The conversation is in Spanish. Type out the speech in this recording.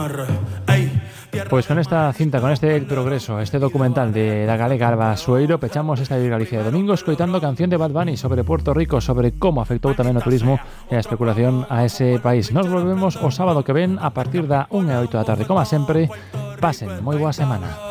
Pois con esta cinta, con este El Progreso, este documental de da galega Alba Sueiro, pechamos esta de Galicia de domingo escoitando canción de Bad Bunny sobre Puerto Rico, sobre como afectou tamén o turismo e a especulación a ese país. Nos volvemos o sábado que ven a partir da 1 e 8 da tarde. Como sempre, pasen moi boa semana.